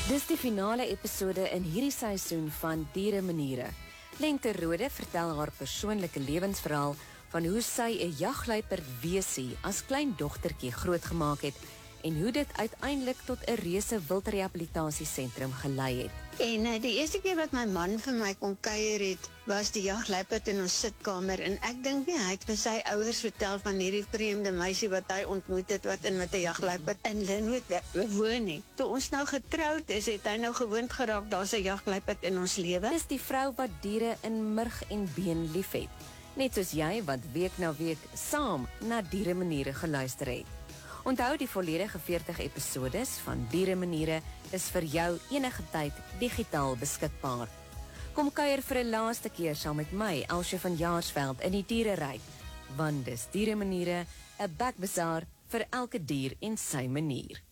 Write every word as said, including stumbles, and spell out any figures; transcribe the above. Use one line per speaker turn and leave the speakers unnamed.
Dis die finale episode in hierdie seisoen van Diere Maniere. Lente Rode vertel haar persoonlike lewensverhaal van hoe sy 'n jagluiperd weesie as klein dogtertjie grootgemaak het en hoe dit uiteindelik tot 'n reuse wildrehabilitasiesentrum gelei het.
En uh, die eerste keer wat my man vir my kon kuier het, was die jagluiperd in ons sitkamer en ek dink nie, hy het vir sy ouers vertel van hierdie vreemde meisie wat hy ontmoet het, wat in met 'n jagluiperd in Lynnwood woon nie. Toe ons nou getroud is, het hy nou gewoond geraak, daar's 'n jagluiperd in ons lewe.
Dis die vrou wat diere in murg en been liefhet. Net soos jy wat week na week saam na Diere Maniere geluister het. Onthou die volledige veertig episodes van Diere Maniere is vir jou enige tyd digitaal beskikbaar. Kom kuier vir 'n laaste keer saam met my, Elsje van Jaarsveld, in die diereryk, want dis Diere Maniere, 'n bakbazaar vir elke dier en sy manier.